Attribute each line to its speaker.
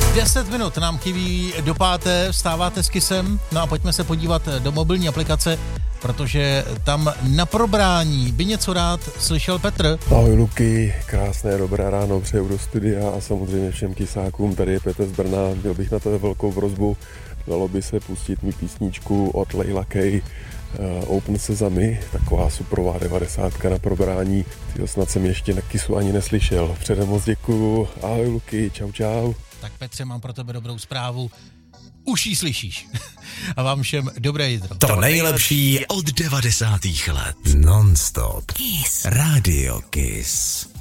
Speaker 1: 10 minut nám chybí do 5. Vstáváte s Kissem, no a pojďme se podívat do mobilní aplikace, protože tam na probrání by něco rád slyšel Petr.
Speaker 2: Ahoj Luky, krásné dobré ráno, přeju do studia a samozřejmě všem Kissákům, tady je Petr z Brna, měl bych na tebe velkou prosbu, dalo by se pustit mi písničku od Leila Kay, Open Sesame, taková suprová 90 na probrání, tyjo, snad jsem ještě na Kissu ani neslyšel, předem moc děkuju, ahoj Luky, čau čau.
Speaker 1: Tak Petře, mám pro tebe dobrou zprávu. Už ji slyšíš. A vám všem dobré jitro.
Speaker 3: To nejlepší od 90. let. Non-stop. Kiss. Radio Kiss.